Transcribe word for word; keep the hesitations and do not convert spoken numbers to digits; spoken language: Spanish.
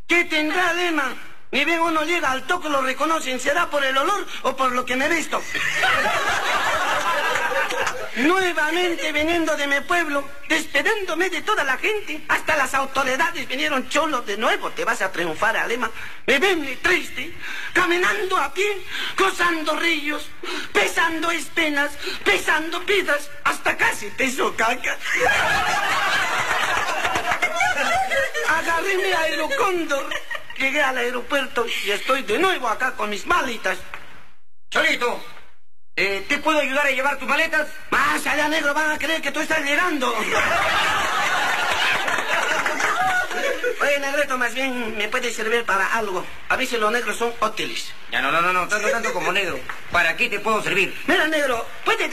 ¿Qué tendrá, Lema? Ni bien uno llega al toque lo reconocen, ¿será por el olor o por lo que me he visto? Nuevamente viniendo de mi pueblo, despidiéndome de toda la gente, hasta las autoridades vinieron cholos de nuevo, te vas a triunfar, Alema. Me ven triste, caminando a pie, cruzando ríos, pesando espenas, pesando piedras, hasta casi peso caca. Agarré mi aerocóndor, llegué al aeropuerto y estoy de nuevo acá con mis maletas. Cholito, eh, ¿te puedo ayudar a llevar tus maletas? Más allá, negro, van a creer que tú estás llegando. Oye, negrito, más bien me puede servir para algo. A veces los negros son útiles. Ya, no, no, no, no, tanto, tanto como negro. ¿Para qué te puedo servir? Mira, negro, puede